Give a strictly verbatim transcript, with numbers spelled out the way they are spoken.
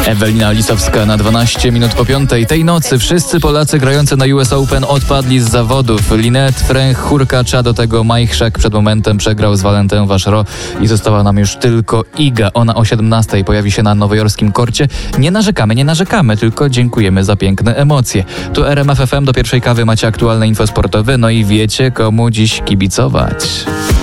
Ewelina Lisowska na dwanaście minut po piątej. Tej nocy wszyscy Polacy grający na U S Open odpadli z zawodów. Linette, Fręch, Hurkacz, a do tego Majchrzak przed momentem przegrał z Valentyn Vachereau i została nam już tylko Iga. Ona o siedemnastej pojawi się na nowojorskim korcie. Nie narzekamy, nie narzekamy, tylko dziękujemy za piękne emocje. Tu R M F F M, do pierwszej kawy macie aktualne info sportowe, no i wiecie, komu dziś kibicować.